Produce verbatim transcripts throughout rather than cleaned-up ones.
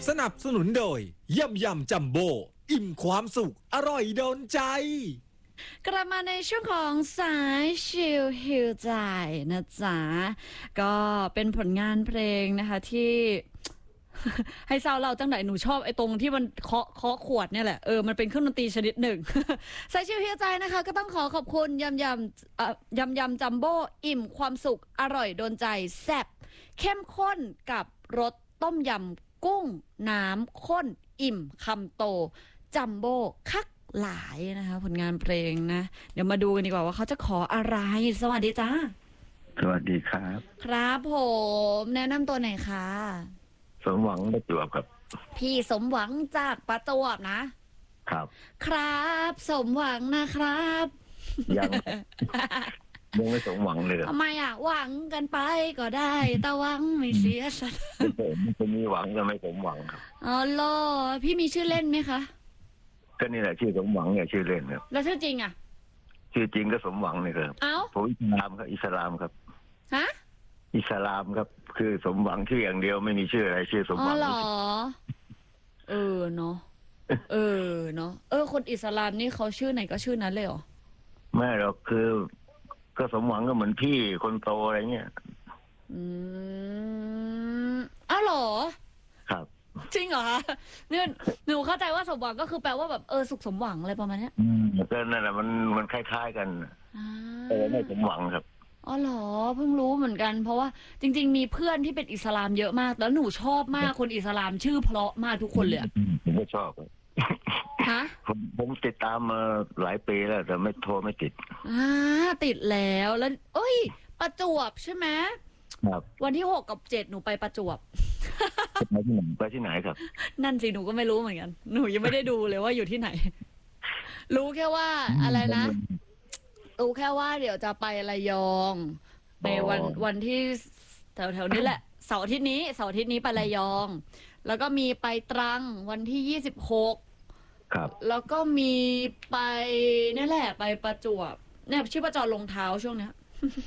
สนับสนุนโดยยำยำจัมโบ้อิ่มความสุขอร่อยโดนใจกลับมาในช่วงของสายชิลฮิลใจนะจ๊ะก็เป็นผลงานเพลงนะคะที่ ให้เศร้าเราจังไหนหนูชอบไอ้ตรงที่มันเคาะเคาะขวดเนี่ยแหละเออมันเป็นเครื่องดนตรีชนิดหนึ่ง สายชิลฮิลใจนะคะก็ต้องขอขอบคุณยำยำยำยำจัมโบ้อิ่มความสุขอร่อยโดนใจแซ่บเข้มข้นกับรสต้มยำกุ้งน้ำข้นอิ่มคำโตจัมโบ้คักหลายนะคะผลงานเพลงนะเดี๋ยวมาดูกันดีกว่าว่าเขาจะขออะไรสวัสดีจ้าสวัสดีครับครับผมแนะนำตัวหน่อยค่ะสมหวังประจวบครับพี่สมหวังจากประจวบนะครับครับสมหวังนะครับยังยังไม่สมหวังเลยทำไมอ่ะหวังกันไปก็ได้แต่หวังไม่เสียสักจะมีหวังก็ไม่สมหวังครับอ๋อโลพี่มีชื่อเล่นไหมคะก็นี่แหละชื่อสมหวังเนี่ยชื่อเล่นครับแล้วชื่อจริงอ่ะชื่อจริงก็สมหวังนี่ครับเอ้าผมอิสลามครับอิสลามครับฮะอิสลามครับคือสมหวังชื่ออย่างเดียวไม่มีชื่ออะไรชื่อสมหวังอ๋อเหรอเออเนาะเออเนาะเออคนอิสลามนี่เขาชื่อไหนก็ชื่อนั้นเลยเหรอไม่หรอกคือก็สมหวังก็เหมือนพี่คนโตอะไรเงี้ยอืมอ้าวเหรอครับจริงเหรอคะเนี่ยหนูเข้าใจว่าสมหวังก็คือแปลว่าแบบเออสุขสมหวังอะไรประมาณนี้อืมก็นั่นแหละมันมันคล้ายๆกันแต่ไม่สมหวังครับอ๋อเหรอเพิ่งรู้เหมือนกันเพราะว่าจริงๆมีเพื่อนที่เป็นอิสลามเยอะมากแล้วหนูชอบมากคนอิสลามชื่อเพราะมากทุกคนเลยผมก็ชอบฮะผมผมติดตามมาหลายปีแล้วแต่ไม่โทรไม่ติดอ่าติดแล้วแล้วเอ้ยประจวบใช่ไหมครับวันที่หกกับเจ็ดหนูไปประจวบไปที่ไหนไปที่ไหนครับนั่นสิหนูก็ไม่รู้เหมือนกันหนูยังไม่ได้ดูเลยว่าอยู่ที่ไหนรู้แค่ว่าอะไรนะรู้แค่ว่าเดี๋ยวจะไประยองไปวันวันที่แถวแถวนี้แหละเสาร์อาทิตย์นี้เสาร์อาทิตย์นี้ไประยองแล้วก็มีไปตรังวันที่ยี่สิบหกครับแล้วก็มีไปนี่แหละไปประจวบเนี่ยชื่อประจวบลงเท้าช่วงเนี้ย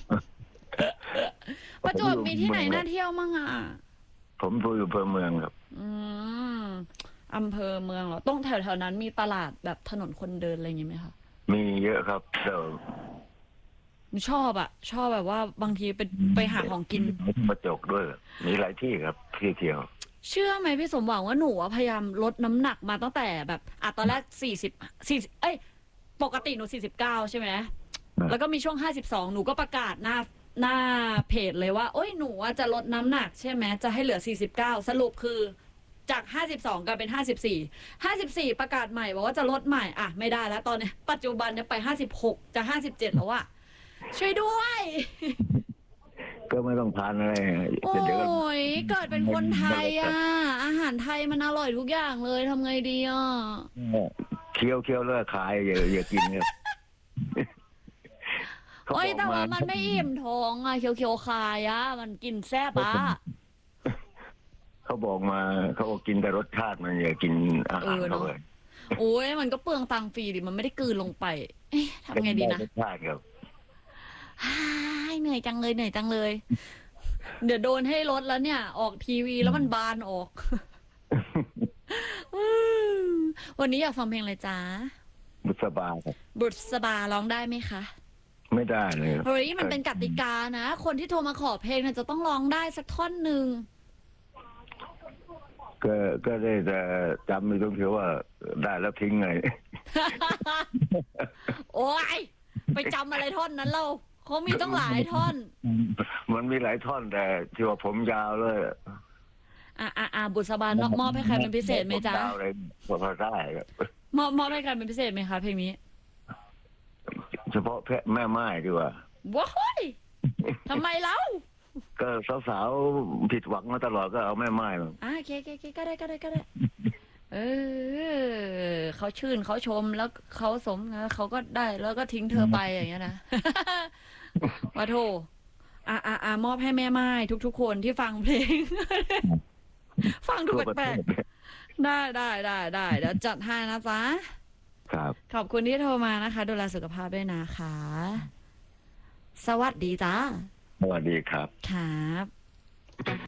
ประจวบมีที่ไหนน่าเที่ยวมั่งอ่ะผมอยู่อำเภอเมืองครับอืมอำเภอเมืองเหรอตรงแถวแถวนั้นมีตลาดแบบถนนคนเดินอะไรอย่างงี้ไหมคะมีเยอะครับเดี๋ยวชอบอ่ะชอบแบบว่าบางทีไปไปหาของกินประจวบด้วยมีหลายที่ครับที่เที่ยวเชื่อไหมพี่สมหวังว่าหนูพยายามลดน้ำหนักมาตั้งแต่แบบอ่ะตอนแรกสี่สิบสี่เอ้ยปกติหนูสี่สิบเก้าใช่ไหมแล้วก็มีช่วงห้าสิบสองหนูก็ประกาศหน้าหน้าเพจเลยว่าโอ้ยหนูจะลดน้ำหนักใช่ไหมจะให้เหลือสี่สิบเก้าสรุปคือจากห้าสิบสองกลายเป็นห้าสิบสี่ ห้าสิบสี่ประกาศใหม่บอกว่าจะลดใหม่อ่ะไม่ได้แล้วตอนนี้ปัจจุบันเนี่ยไปห้าสิบหกจะห้าสิบเจ็ดแล้วอะช่วยด้วยก็ไม่ต้องทานอะไรโอ้ยเกิดเป็นคนไทยอ่ะอาหารไทยมันอร่อยทุกอย่างเลยทำไงดีอ่ะเคี้ยวเคี้ยวเลิกขายอย่าอย่ากินเนี่ยโอ้ยแต่ว่ามันไม่อิ่มท้องอ่ะเคี้ยวเคี้ยวคายอ่ะมันกินแซ่บอ่ะเขาบอกมาเขาบอกกินแต่รสชาติมันอย่ากินอาหารเขาเลยโอ้ยมันก็เปลืองตังค์ฟรีดิมันไม่ได้กลืนลงไปเอ๊ะทำไงดีนะรสชาติครับเหนื่อยจังเลยเหนื่อยจังเลยเดี๋ยวโดนให้ลดแล้วเนี่ยออกทีวีแล้วมันบานออกวันนี้อยากฟังเพลงอะไรจ๊ะบุษบาครับบุษบาร้องได้ไหมคะไม่ได้เลยเฮ้ยมันเป็นกติกานะคนที่โทรมาขอเพลงเนี่ยจะต้องร้องได้สักท่อนหนึ่งก็ก็ได้แต่จำไม่ต้องเชื่อว่าได้แล้วทิ้งไงโอ้ยไปจำอะไรท่อนนั้นเราเขามีต้องหลายท่อนมันมีหลายท่อนแต่ที่ว่าผมยาวเลยอ่าอ่าอ่าบุษบานมอบให้ใครเป็นพิเศษไหมจ๊ะยาวเลยพอได้ครับมอบมอบให้ใครเป็นพิเศษไหมคะเพลงนี้เฉพาะแม่ไม้ดีกว่าว้ายทำไมเล่าก็สาวๆผิดหวังมาตลอดก็เอาแม่ไม้มาอ่าโอเคโอเคก็ได้ก็ได้ก็ได้เออเขาชื่นเขาชมแล้วเขาสมนะเขาก็ได้แล้วก็ทิ้งเธอไปอย่างเงี้ยนะว่าโทอ่าอ่าอ่ามอบให้แม่ไม้ทุกๆคนที่ฟังเพลงฟังดูแปลกๆได้ได้ได้ได้เดี๋ยวจัดให้นะจ๊ะครับขอบคุณที่โทรมานะคะดูแลสุขภาพด้วยนะคะสวัสดีจ้าสวัสดีครับครับ